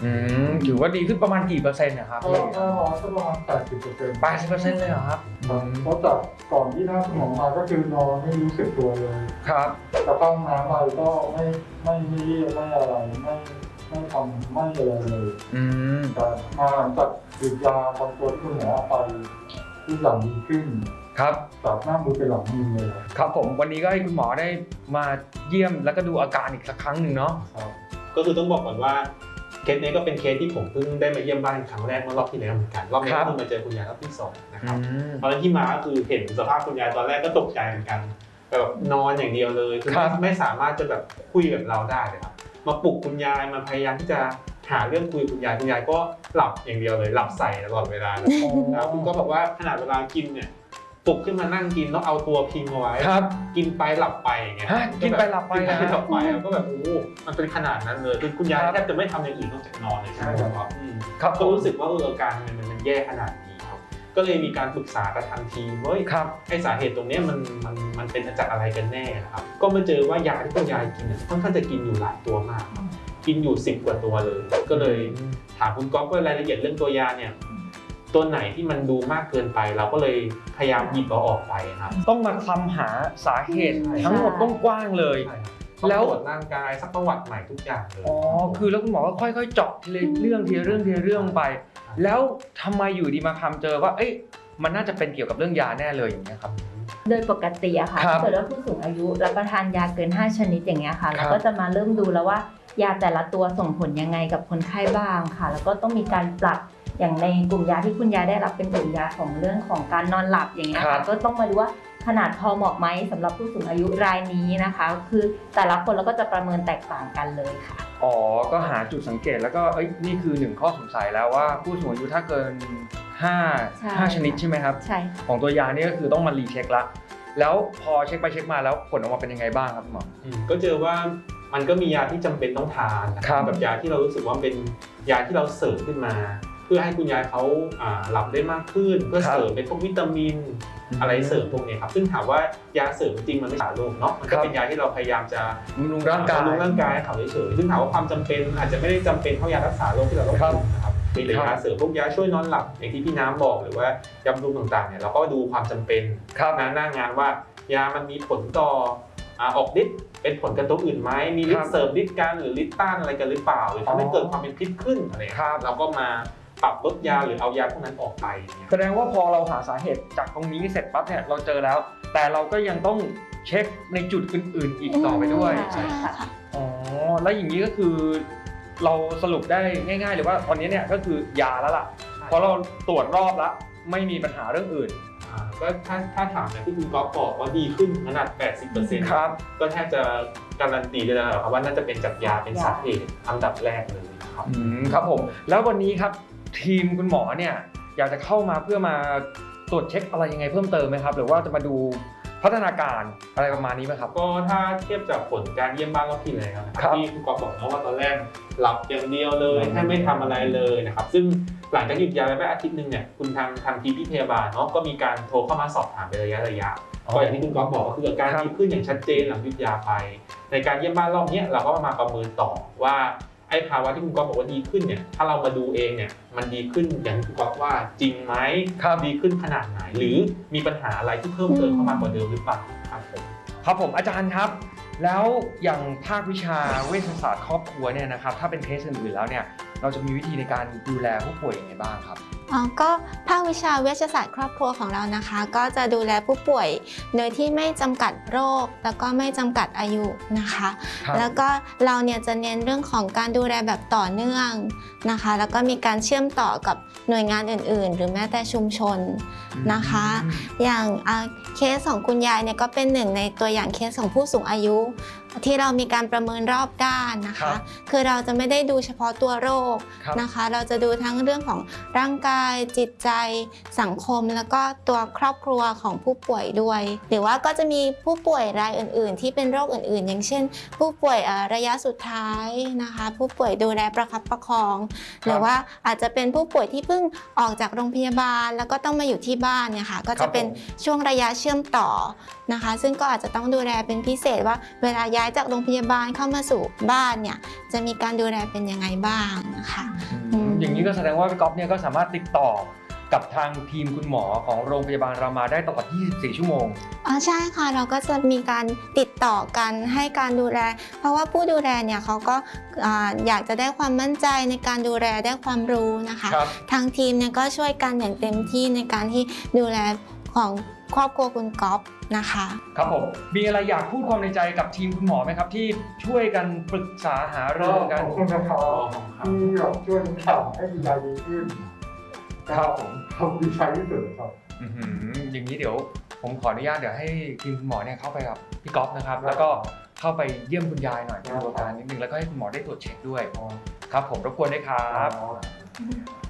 ถือว่าดีขึ้นประมาณกี่เปอร์เซ็นต์นะครับถ้าร้อยก็ประมาณ80% เลยเหรอครับเพราะจากก่อนที่หน้าสมองมาก็คือนอนไม่รู้สึกตัวเลยครับกระเพาะน้ำอะไรก็ไม่เรียไม่อะไรไม่ทำไม่อะไรเลยแต่มาหลังจากดื่มยาบางตัวที่คุณหมอไปทุกอย่างดีขึ้นครับจากหน้ามือเป็นหลังมือเลยครับผมวันนี้ก็ให้คุณหมอได้มาเยี่ยมแล้วก็ดูอาการอีกสักครั้งหนึ่งเนาะก็คือต้องบอกก่อนว่าเคสนี้ก็เป็นเคสที่ผมเพิ่งได้มาเยี่ยมบ้านครั้งแรกเมื่อรอบที่แล้วเหมือนกันรอบนี้ก็เพิ่งมาเจอคุณยายรอบที่2นะครับตอนนั้นที่มาก็คือเห็นสภาพคุณยายตอนแรกก็ตกใจเหมือนกันแบบนอนอย่างเดียวเลยคือไม่สามารถจะแบบคุยกับเราได้เลยครับมาปลุกคุณยายมาพยายามที่จะหาเรื่องคุยคุณยายก็หลับอย่างเดียวเลยหลับใส่ตลอดเวลาเลยแล้วคุณก็บอกว่าขนาดเวลากินเนี่ยปลุกขึ้นมานั่งกินต้องเอาตัวพิงเอาไว้กินไปหลับไปอย่างเงี้ยกินไปหลับไปนะหลับไปแล้วก็แบบโอ้มันเป็นขนาดนั้นเลยคือคุณยายแทบจะไม่ทำอย่างอื่นนอกจากนอนเลยใช่ไหมครับก็รู้สึกว่าอาการมันแย่ขนาดนี้ครับก็เลยมีการปรึกษากับทางทีมว่าไอ้สาเหตุตรงนี้มันเป็นจากอะไรกันแน่นะครับก็มาเจอว่ายาที่คุณยายกินค่อนข้างจะกินอยู่หลายตัวมากกินอยู่10 กว่าตัวเลยก็เลยถามคุณก๊อฟว่ารายละเอียดเรื่องตัวยาเนี่ยตัวไหนที่มันดูมากเกินไปเราก็เลยพยายามหยิบเอาออกไปครับต้องมาคลำหาสาเหตุทั้งหมดกว้างเลยแล้วตรวจร่างกายซักประวัติใหม่ทุกอย่างเลยคือแล้วคุณหมอก็ค่อยๆเจาะทีละเรื่องไปแล้วทำไมอยู่ดีมาคำเจอว่าเอ๊ะมันน่าจะเป็นเกี่ยวกับเรื่องยาแน่เลยอย่างนี้ครับโดยปกติอะค่ะถ้าเกิดว่าผู้สูงอายุรับประทานยาเกิน5 ชนิดอย่างเงี้ยค่ะเราก็จะมาเริ่มดูแล้วว่ายาแต่ละตัวส่งผลยังไงกับคนไข้บ้างค่ะแล้วก็ต้องมีการปรับอย่างในกลุ่มยาที่คุณยายได้รับเป็นกลุ่มยาของเรื่องของการนอนหลับอย่างเงี้ยค่ะก็ต้องมาดูว่าขนาดพอเหมาะไหมสำหรับผู้สูงอายุรายนี้นะคะคือแต่ละคนเราก็จะประเมินแตกต่างกันเลยค่ะก็หาจุดสังเกตแล้วก็นี่คือ1ข้อสงสัยแล้วว่าผู้สูงอายุถ้าเกิน5 ชนิดใช่ไหมครับใช่ของตัวยานี่ก็คือต้องมารีเช็คละแล้วพอเช็คไปเช็คมาแล้วผลออกมาเป็นยังไงบ้างครับหมอก็เจอว่ามันก็มียาที่จำเป็นต้องทานแบบยาที่เรารู้สึกว่าเป็นยาที่เราเสริมขึ้นมาเพื่อให้คุณยายเขาหลับได้มากขึ้นเพื่อเสริมเป็นพวกวิตามินอะไรเสริมพวกนี้ครับซึ่งถามว่ายาเสริมจริงมันไม่สารโรคเนาะมันก็เป็นยาที่เราพยายามจะบำรุงร่างกายเขาเฉยๆซึ่งถามว่าความจำเป็นอาจจะไม่ได้จำเป็นเท่ายารักษาโรคที่เราต้องกินนะครับมีแต่ยาเสริมพวกยาช่วยนอนหลับอย่างที่พี่น้ำบอกหรือว่ายาบำรุงต่างๆเนี่ยเราก็ดูความจำเป็นหน้างานว่ายามันมีผลต่อออกฤทธิ์เป็นผลกับตัวอื่นไหมมีฤทธิ์เสริมฤทธิ์กันหรือฤทธิ์ต้านอะไรกันหรือเปล่าหรือทำให้เกิดความเป็นพิษขึ้นอะไรเราก็มาปรับลดยาหรือเอายาพวกนั้นออกไปแสดงว่าพอเราหาสาเหตุจากตรงนี้เสร็จปั๊บเนี่ยเราเจอแล้วแต่เราก็ยังต้องเช็คในจุดอื่นๆอีกต่อไปด้วยใช่ค่ะแล้วอย่างนี้ก็คือเราสรุปได้ง่ายๆเลยว่าตอนนี้เนี่ยก็คือยาแล้วล่ะเพราะเราตรวจรอบแล้วไม่มีปัญหาเรื่องอื่นก็ถ้าถามที่คุณก๊อฟบอกว่าดีขึ้นขนาด 80% ครับก็แทบจะการันตีได้แล้วครับว่าน่าจะเป็นจากยาเป็นสาเหตุอันดับแรกเลยครับครับผมแล้ววันนี้ครับทีมคุณหมอเนี่ยอยากจะเข้ามาเพื่อมาตรวจเช็คอะไรยังไงเพิ่มเติมไหมครับหรือว่าจะมาดูพัฒนาการอะไรประมาณนี้ไหมครับก็ถ้าเทียบจากผลการเยี่ยมบ้านรอบที่แล้วนะครับที่คุณก๊อฟบอกนะว่าตอนแรกหลับอย่างเดียวเลยแทบไม่ทำอะไรเลยนะครับซึ่งหลังจากหยุดยาไปอาทิตย์นึงเนี่ยคุณทางทีมพยาบาลเนาะก็มีการโทรเข้ามาสอบถามเป็นระยะก็อย่างที่คุณก๊อฟบอกก็คืออาการดีขึ้นอย่างชัดเจนหลังหยุดยาไปในการเยี่ยมบ้านรอบนี้เราก็มาประเมินต่อว่าไอ้ภาวะที่คุณก๊อฟบอกว่าดีขึ้นเนี่ยถ้าเรามาดูเองเนี่ยมันดีขึ้นอย่างที่คุณก๊อฟว่าจริงไหมดีขึ้นขนาดไหนหรือมีปัญหาอะไรที่เพิ่มเติมเข้ามากว่าเดิมหรือเปล่าครับผมอาจารย์ครับแล้วอย่างภาควิชาเวชศาสตร์ครอบครัวเนี่ยนะครับถ้าเป็นเคสอื่นๆแล้วเนี่ยเราจะมีวิธีในการดูแลผู้ป่วยยังไงบ้างครับก็ภาควิชาเวชศาสตร์ครอบครัวของเรานะคะก็จะดูแลผู้ป่วยโดยที่ไม่จำกัดโรคแล้วก็ไม่จำกัดอายุนะคะแล้วก็เราเนี่ยจะเน้นเรื่องของการดูแลแบบต่อเนื่องนะคะแล้วก็มีการเชื่อมต่อกับหน่วยงานอื่นๆหรือแม้แต่ชุมชนนะคะอย่างเคสของคุณยายเนี่ยก็เป็นหนึ่งในตัวอย่างเคสของผู้สูงอายุที่เรามีการประเมินรอบด้านนะคะคือเราจะไม่ได้ดูเฉพาะตัวโรคนะคะเราจะดูทั้งเรื่องของร่างกายจิตใจสังคมแล้วก็ตัวครอบครัวของผู้ป่วยด้วยหรือว่าก็จะมีผู้ป่วยรายอื่นๆที่เป็นโรคอื่นๆอย่างเช่นผู้ป่วยระยะสุดท้ายนะคะผู้ป่วยดูแลประคับประคองหรือว่าอาจจะเป็นผู้ป่วยที่เพิ่งออกจากโรงพยาบาลแล้วก็ต้องมาอยู่ที่บ้านเนี่ยค่ะก็จะเป็นช่วงระยะชื่อมต่อนะคะซึ่งก็อาจจะต้องดูแลเป็นพิเศษว่าเวลาย้ายจากโรงพยาบาลเข้ามาสู่บ้านเนี่ยจะมีการดูแลเป็นยังไงบ้างนะคะอย่างนี้ก็แสดงว่าพี่ก๊อฟเนี่ยก็สามารถติดต่อกับทางทีมคุณหมอของโรงพยาบาลรามาได้ตลอด 24 ชั่วโมงใช่ค่ะเราก็จะมีการติดต่อกันให้การดูแลเพราะว่าผู้ดูแลเนี่ยเขาก็อยากจะได้ความมั่นใจในการดูแลได้ความรู้นะคะทางทีมเนี่ยก็ช่วยกันอย่างเต็มที่ในการที่ดูแลของครอบครัวคุณก๊อฟนะคะครับผมมีอะไรอยากพูดความในใจกับทีมคุณหมอไหมครับที่ช่วยกันปรึกษาหารือกันขอบคุณนะครับที่ช่วยข่าวให้ดูแลดีขึ้นครับผมดีใจที่สุดครับอย่างนี้เดี๋ยวผมขออนุญาตเดี๋ยวให้ทีมคุณหมอเนี่ยเข้าไปกับพี่ก๊อฟนะครับแล้วก็เข้าไปเยี่ยมคุณยายหน่อยดูอาการนิดนึงแล้วก็ให้คุณหมอได้ตรวจเช็คด้วยครับผมรบกวนด้วยครับ